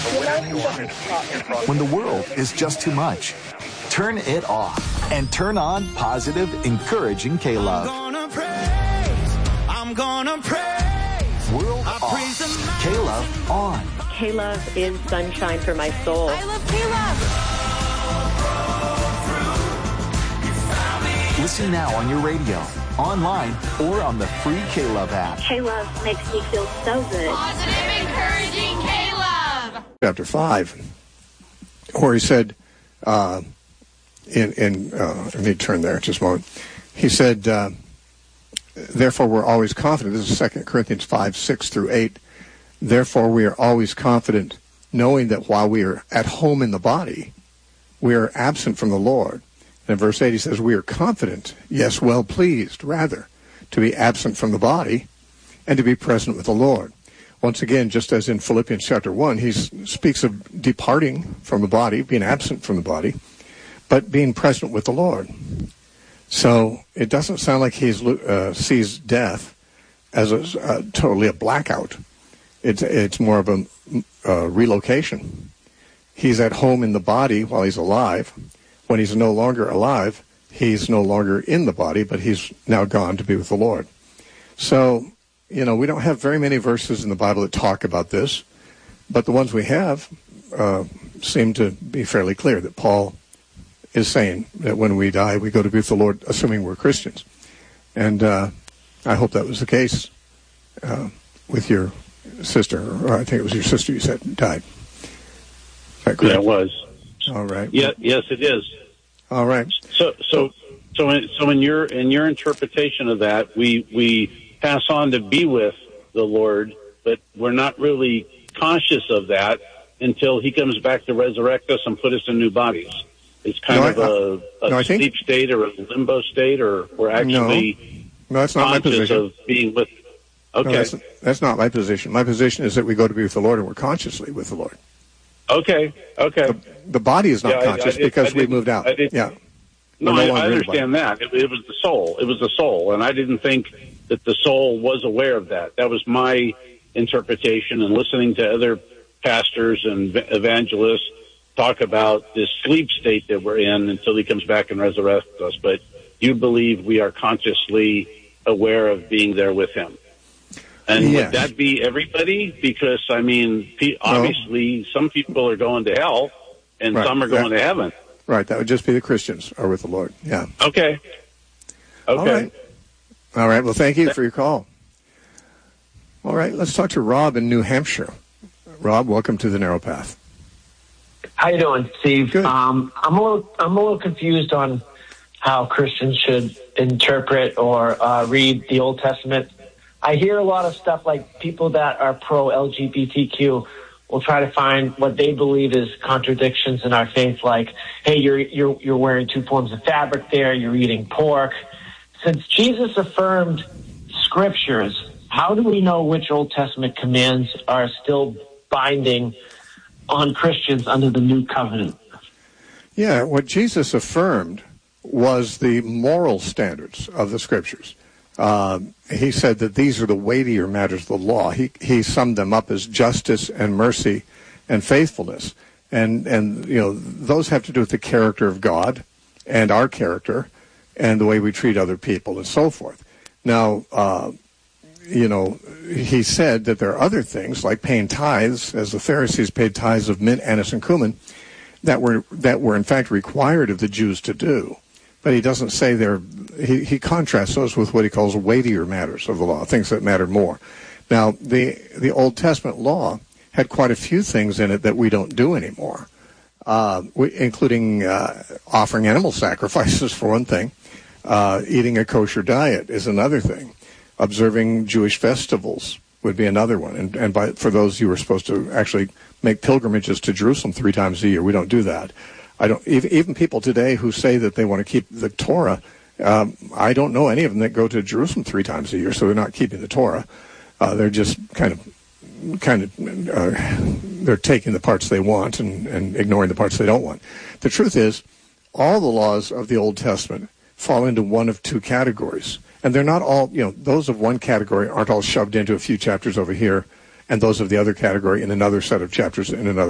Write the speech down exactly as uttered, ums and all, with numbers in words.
When the world is just too much, turn it off and turn on positive, encouraging K-Love. I'm gonna praise, I'm gonna praise. World off, K-Love on. K-Love is sunshine for my soul. I love K-Love. Listen now on your radio, online, or on the free K-Love app. K-Love makes me feel so good. Positive, encouraging K-Love. Chapter five, where he said, uh, in, in uh, let me turn there just a moment. He said, uh, therefore we're always confident. This is Second Corinthians five, six through eight. Therefore we are always confident, knowing that while we are at home in the body, we are absent from the Lord. And in verse eight he says, we are confident, yes, well pleased, rather, to be absent from the body and to be present with the Lord. Once again, just as in Philippians chapter one, he speaks of departing from the body, being absent from the body, but being present with the Lord. So it doesn't sound like he uh, sees death as a, uh, totally a blackout. It's, it's more of a uh, relocation. He's at home in the body while he's alive. When he's no longer alive, he's no longer in the body, but he's now gone to be with the Lord. So, you know, we don't have very many verses in the Bible that talk about this, but the ones we have uh, seem to be fairly clear that Paul is saying that when we die, we go to be with the Lord, assuming we're Christians. And uh, I hope that was the case uh, with your sister, or I think it was your sister you said died. Is that correct? Yeah, it was. All right. Yeah, yes, it is. All right. So, so, so, in, so in your in your interpretation of that, we we pass on to be with the Lord, but we're not really conscious of that until He comes back to resurrect us and put us in new bodies. It's kind no, of I, a, a no, sleep think, state or a limbo state, or we're actually no, no, that's not my position. Of being with. Okay, no, that's, that's not my position. My position is that we go to be with the Lord and we're consciously with the Lord. Okay, okay. The, the body is not yeah, conscious I, I, because I we moved out. Yeah. No, no I, I understand that. It, it was the soul. It was the soul, and I didn't think that the soul was aware of that. That was my interpretation, and listening to other pastors and evangelists talk about this sleep state that we're in until He comes back and resurrects us. But you believe we are consciously aware of being there with Him. And yes. Would that be everybody? Because, I mean, obviously no. Some people are going to hell and right. some are going that, to heaven. Right. That would just be the Christians are with the Lord. Yeah. Okay. Okay. All right. All right. Well, thank you for your call. All right. Let's talk to Rob in New Hampshire. Rob, welcome to the Narrow Path. How you doing, Steve? Good. Um, I'm a little, I'm a little confused on how Christians should interpret or uh, read the Old Testament. I hear a lot of stuff like people that are pro-L G B T Q will try to find what they believe is contradictions in our faith, like, hey, you're you're you're wearing two forms of fabric there, you're eating pork. Since Jesus affirmed scriptures, how do we know which Old Testament commands are still binding on Christians under the new covenant? Yeah, what Jesus affirmed was the moral standards of the scriptures. Uh, he said that these are the weightier matters of the law. He he summed them up as justice and mercy and faithfulness. And, and you know, those have to do with the character of God and our character and the way we treat other people and so forth. Now, uh, you know, he said that there are other things like paying tithes, as the Pharisees paid tithes of mint, anise, and cumin, that were that were in fact required of the Jews to do. But he doesn't say they're, he, he contrasts those with what he calls weightier matters of the law, things that matter more. Now, the the Old Testament law had quite a few things in it that we don't do anymore, uh, we, including uh, offering animal sacrifices, for one thing. Uh, eating a kosher diet is another thing. Observing Jewish festivals would be another one. And, and by, for those, you were supposed to actually make pilgrimages to Jerusalem three times a year. We don't do that. I don't, even, even people today who say that they want to keep the Torah, um, I don't know any of them that go to Jerusalem three times a year, so they're not keeping the Torah. Uh, they're just kind of, kind of, uh, they're taking the parts they want and, and ignoring the parts they don't want. The truth is, all the laws of the Old Testament fall into one of two categories. And they're not all, you know, those of one category aren't all shoved into a few chapters over here, and those of the other category in another set of chapters in another